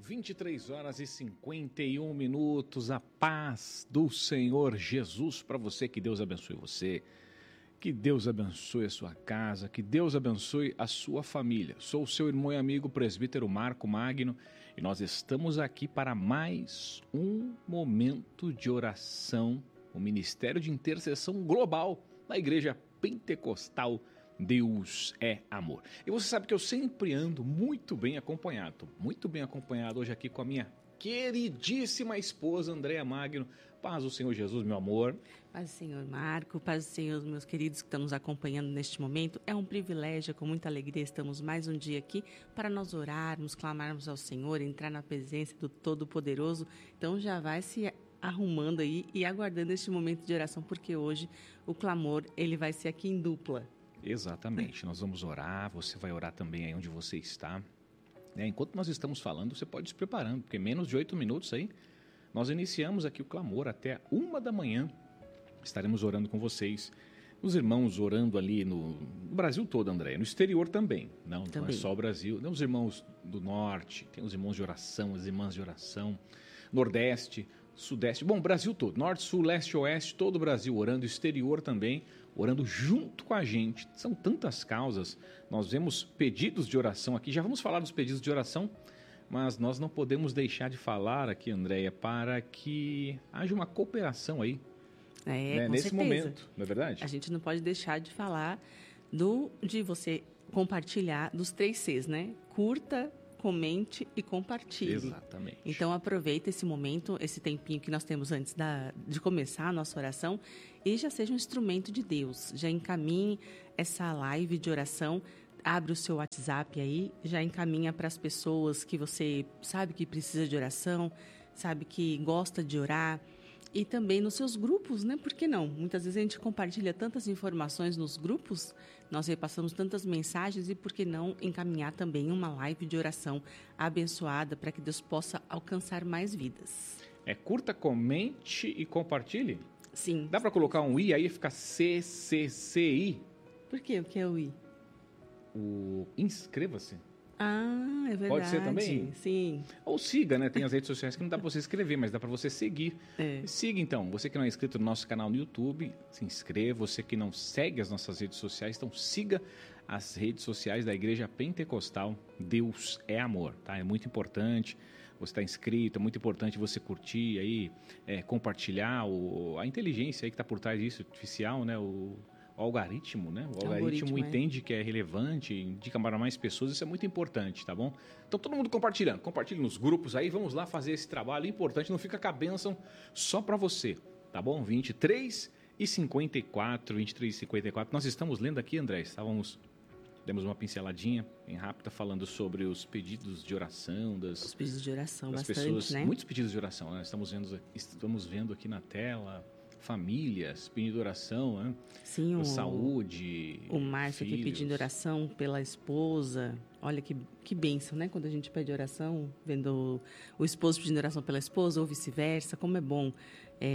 23 horas e 51 minutos, a paz do Senhor Jesus para você, que Deus abençoe você, que Deus abençoe a sua casa, que Deus abençoe a sua família. Sou o seu irmão e amigo presbítero Marco Magno e nós estamos aqui para mais um momento de oração, o Ministério de Intercessão Global da Igreja Pentecostal Deus é Amor. E você sabe que eu sempre ando muito bem acompanhado, hoje aqui com a minha queridíssima esposa Andréa Magno. Paz do Senhor Jesus, meu amor. Paz do Senhor Marco, paz do Senhor, meus queridos que estão nos acompanhando neste momento. É um privilégio, com muita alegria, estamos mais um dia aqui para nós orarmos, clamarmos ao Senhor, entrar na presença do Todo-Poderoso. Então já vai se arrumando aí e aguardando este momento de oração, porque hoje o clamor ele vai ser aqui em dupla. Exatamente, nós vamos orar, você vai orar também aí onde você está. Enquanto nós estamos falando, você pode ir se preparando, porque menos de 8 minutos aí, nós iniciamos aqui o clamor até 1 da manhã. Estaremos orando com vocês. Os irmãos orando ali no Brasil todo, André, no exterior também. Não é só o Brasil. Tem os irmãos do norte, tem os irmãos de oração, as irmãs de oração, nordeste, sudeste. Bom, Brasil todo, norte, sul, leste, oeste, todo o Brasil orando, exterior também, orando junto com a gente. São tantas causas. Nós vemos pedidos de oração aqui. Já vamos falar dos pedidos de oração, mas nós não podemos deixar de falar aqui, Andréia, para que haja uma cooperação aí. Nesse certeza. Momento, não é verdade? A gente não pode deixar de falar de você compartilhar dos 3 Cs, né? Curta, comente e compartilhe. Exatamente. Então aproveita esse momento, esse tempinho que nós temos antes de começar a nossa oração e já seja um instrumento de Deus. Já encaminhe essa live de oração, abre o seu WhatsApp aí, já encaminha para as pessoas que você sabe que precisa de oração, sabe que gosta de orar. E também nos seus grupos, né? Por que não? Muitas vezes a gente compartilha tantas informações nos grupos, nós repassamos tantas mensagens e por que não encaminhar também uma live de oração abençoada para que Deus possa alcançar mais vidas. Curta, comente e compartilhe? Sim. Dá para colocar um I aí e ficar CCCI? Por quê? O que é o I? O inscreva-se. Ah, é verdade. Pode ser também? Sim. Ou siga, né? Tem as redes sociais que não dá para você escrever, mas dá para você seguir. Siga então. Você que não é inscrito no nosso canal no YouTube, se inscreva. Você que não segue as nossas redes sociais, então siga as redes sociais da Igreja Pentecostal Deus é Amor, tá? É muito importante você estar inscrito, é muito importante você curtir aí, compartilhar a inteligência aí que está por trás disso, artificial, né? O algoritmo, né? O algoritmo entende que é relevante, indica para mais pessoas, isso é muito importante, tá bom? Então todo mundo compartilhando, compartilhe nos grupos aí, vamos lá fazer esse trabalho importante, não fica com a bênção só para você, tá bom? 23h54, nós estamos lendo aqui, André, demos uma pinceladinha bem rápida falando sobre os pedidos de oração os pedidos de oração, das bastante, pessoas, né? Muitos pedidos de oração, né? Estamos vendo aqui na tela famílias pedindo oração, né? Sim, saúde, o Márcio aqui pedindo oração pela esposa. Olha que bênção, né? Quando a gente pede oração, vendo o esposo pedindo oração pela esposa ou vice-versa, como é bom